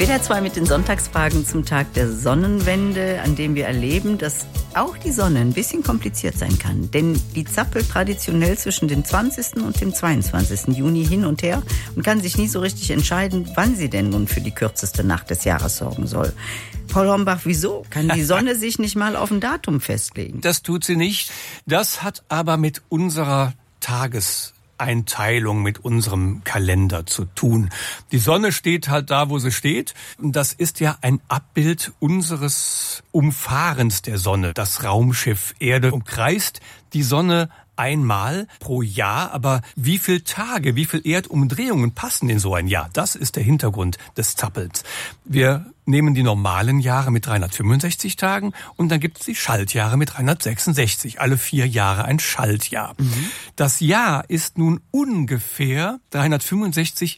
WDR 2 mit den Sonntagsfragen zum Tag der Sonnenwende, an dem wir erleben, dass auch die Sonne ein bisschen kompliziert sein kann. Denn die zappelt traditionell zwischen dem 20. und dem 22. Juni hin und her und kann sich nie so richtig entscheiden, wann sie denn nun für die kürzeste Nacht des Jahres sorgen soll. Paul Hornbach, wieso kann die Sonne sich nicht mal auf ein Datum festlegen? Das tut sie nicht. Das hat aber mit unserer Tageseinteilung, mit unserem Kalender zu tun. Die Sonne steht halt da, wo sie steht. Das ist ja ein Abbild unseres Umfahrens der Sonne. Das Raumschiff Erde umkreist die Sonne einmal pro Jahr, aber wie viele Tage, wie viele Erdumdrehungen passen in so ein Jahr? Das ist der Hintergrund des Zappels. Wir nehmen die normalen Jahre mit 365 Tagen und dann gibt es die Schaltjahre mit 366. Alle 4 Jahre ein Schaltjahr. Das Jahr ist nun ungefähr 365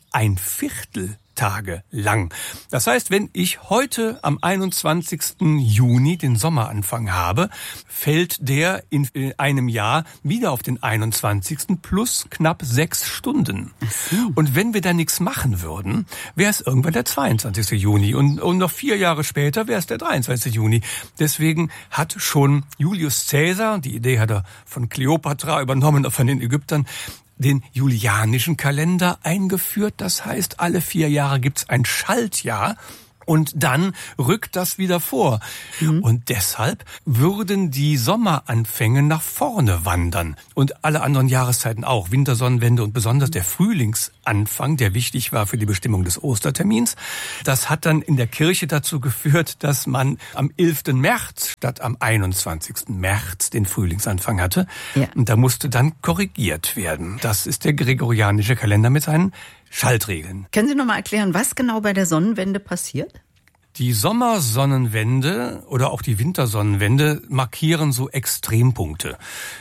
1/4 Tage lang. Das heißt, wenn ich heute am 21. Juni den Sommeranfang habe, fällt der in einem Jahr wieder auf den 21. plus knapp 6 Stunden. Und wenn wir da nichts machen würden, wäre es irgendwann der 22. Juni und noch 4 Jahre später wäre es der 23. Juni. Deswegen hat schon Julius Caesar, die Idee hat er von Kleopatra übernommen, von den Ägyptern, den julianischen Kalender eingeführt. Das heißt, alle 4 Jahre gibt's ein Schaltjahr und dann rückt das wieder vor. Und deshalb würden die Sommeranfänge nach vorne wandern und alle anderen Jahreszeiten auch. Wintersonnenwende und besonders der Frühlingsanfang, der wichtig war für die Bestimmung des Ostertermins. Das hat dann in der Kirche dazu geführt, dass man am 11. März statt am 21. März den Frühlingsanfang hatte. Ja. Und da musste dann korrigiert werden. Das ist der gregorianische Kalender mit seinen Schaltregeln. Können Sie noch mal erklären, was genau bei der Sonnenwende passiert? Die Sommersonnenwende oder auch die Wintersonnenwende markieren so Extrempunkte.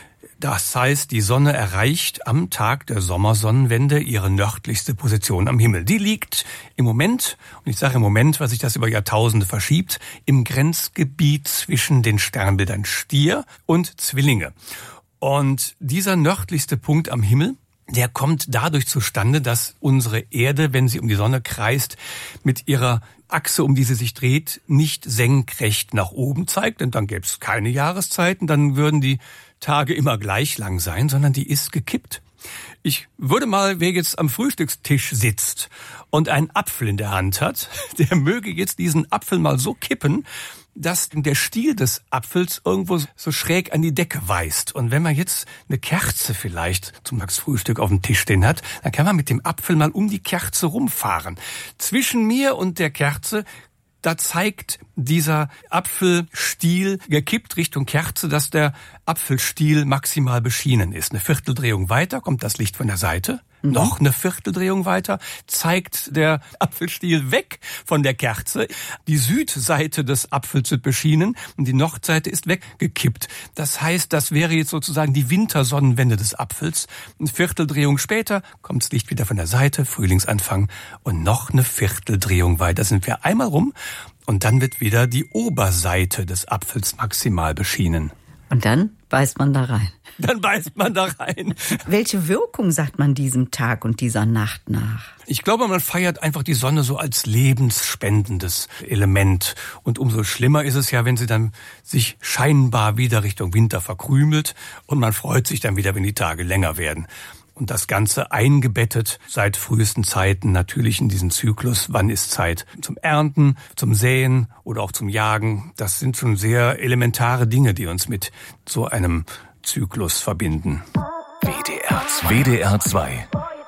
Das heißt, die Sonne erreicht am Tag der Sommersonnenwende ihre nördlichste Position am Himmel. Die liegt im Moment, und ich sage im Moment, weil sich das über Jahrtausende verschiebt, im Grenzgebiet zwischen den Sternbildern Stier und Zwillinge. Und dieser nördlichste Punkt am Himmel, der kommt dadurch zustande, dass unsere Erde, wenn sie um die Sonne kreist, mit ihrer Achse, um die sie sich dreht, nicht senkrecht nach oben zeigt, denn dann gäbe es keine Jahreszeiten, dann würden die Tage immer gleich lang sein, sondern die ist gekippt. Ich würde mal, wer jetzt am Frühstückstisch sitzt und einen Apfel in der Hand hat, der möge jetzt diesen Apfel mal so kippen, dass der Stiel des Apfels irgendwo so schräg an die Decke weist. Und wenn man jetzt eine Kerze vielleicht zum Frühstück auf dem Tisch stehen hat, dann kann man mit dem Apfel mal um die Kerze rumfahren. Zwischen mir und der Kerze, da zeigt dieser Apfelstiel gekippt Richtung Kerze, dass der Apfelstiel maximal beschienen ist. Eine Vierteldrehung weiter kommt das Licht von der Seite. Noch eine Vierteldrehung weiter zeigt der Apfelstiel weg von der Kerze. Die Südseite des Apfels wird beschienen und die Nordseite ist weggekippt. Das heißt, das wäre jetzt sozusagen die Wintersonnenwende des Apfels. Eine Vierteldrehung später kommt das Licht wieder von der Seite, Frühlingsanfang und noch eine Vierteldrehung weiter sind wir einmal rum und dann wird wieder die Oberseite des Apfels maximal beschienen. Und dann beißt man da rein. Dann beißt man da rein. Welche Wirkung sagt man diesem Tag und dieser Nacht nach? Ich glaube, man feiert einfach die Sonne so als lebensspendendes Element. Und umso schlimmer ist es ja, wenn sie dann sich scheinbar wieder Richtung Winter verkrümelt und man freut sich dann wieder, wenn die Tage länger werden. Und das Ganze eingebettet seit frühesten Zeiten natürlich in diesen Zyklus. Wann ist Zeit zum Ernten, zum Säen oder auch zum Jagen? Das sind schon sehr elementare Dinge, die uns mit so einem Zyklus verbinden. WDR 2